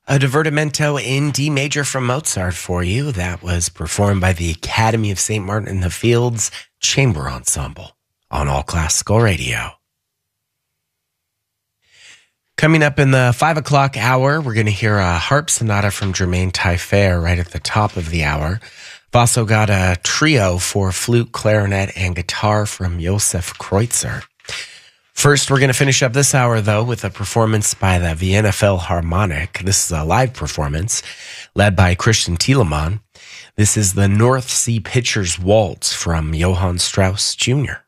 A divertimento in D major from Mozart for you. That was performed by the Academy of St. Martin in the Fields Chamber Ensemble on All Classical Radio. Coming up in the 5 o'clock hour, we're going to hear a harp sonata from Germain Taillefer right at the top of the hour. We've also got a trio for flute, clarinet, and guitar from Josef Kreutzer. First, we're going to finish up this hour, though, with a performance by the Vienna Philharmonic. This is a live performance led by Christian Thielemann. This is the North Sea Pitcher's Waltz from Johann Strauss Jr.